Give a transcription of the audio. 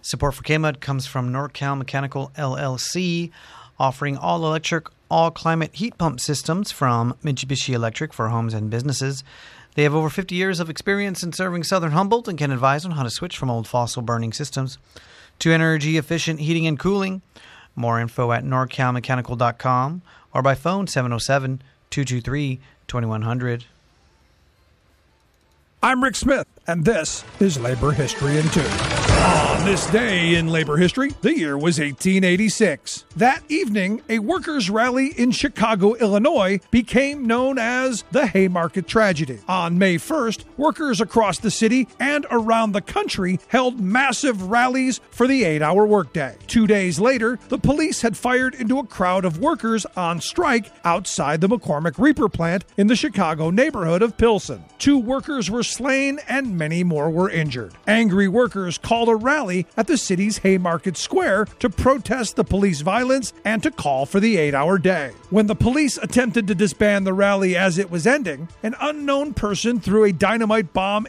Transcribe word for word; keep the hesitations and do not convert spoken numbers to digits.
Support for K-Mud comes from NorCal Mechanical L L C, offering all-electric, all-climate heat pump systems from Mitsubishi Electric for homes and businesses. They have over fifty years of experience in serving Southern Humboldt and can advise on how to switch from old fossil-burning systems to energy-efficient heating and cooling. More info at norcal mechanical dot com or by phone seven oh seven, two two three, two one zero zero. I'm Rick Smith, and this is Labor History in Two. On this day in labor history, the year was eighteen eighty-six. That evening, a workers' rally in Chicago, Illinois, became known as the Haymarket Tragedy. On May first, workers across the city and around the country held massive rallies for the eight-hour workday. Two days later, the police had fired into a crowd of workers on strike outside the McCormick Reaper plant in the Chicago neighborhood of Pilsen. Two workers were slain and many more were injured. Angry workers called a rally at the city's Haymarket Square to protest the police violence and to call for the eight-hour day. When the police attempted to disband the rally as it was ending, an unknown person threw a dynamite bomb